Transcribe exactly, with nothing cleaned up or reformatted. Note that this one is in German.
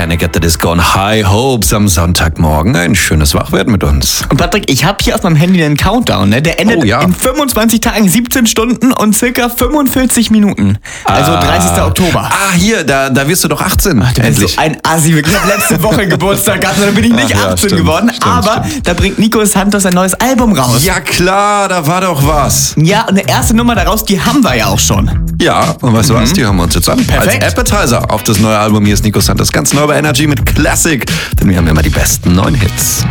Panic at the Disco und High Hopes am Sonntagmorgen. Ein schönes Wachwerden mit uns. Und Patrick, ich habe hier auf meinem Handy einen Countdown, ne? Der endet Oh, ja. in fünfundzwanzig Tagen, siebzehn Stunden und circa fünfundvierzig Minuten. Also Ah. dreißigster Oktober. Ah, hier, da, da wirst du doch achtzehn. Ach, du bist endlich. so ein Assi. Ich habe letzte Woche Geburtstag gehabt, da bin ich nicht Ach ja, achtzehn stimmt, geworden. stimmt, aber stimmt. da bringt Nico Santos ein neues Album raus. Ja klar, da war doch was. Ja, und eine erste Nummer daraus, die haben wir ja auch schon. Ja, und weißt du was, die haben wir uns jetzt an. Perfekt. Als Appetizer auf das neue Album. Hier ist Nico Santos, ganz neu bei Energy mit Classic. Denn wir haben immer die besten neuen Hits.